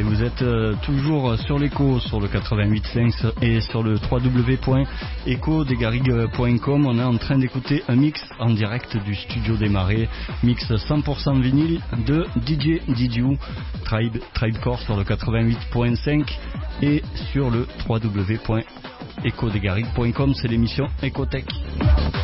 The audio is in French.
vous êtes toujours sur l'écho, sur le 88.5 et sur le www.ecodesgarrigues.com. On est en train d'écouter un mix en direct du studio des Marais, mix 100% vinyle de DJ Didiou, Tribecore sur le 88.5 et sur le www.ecodesgarrigues.com. C'est l'émission Ecotech.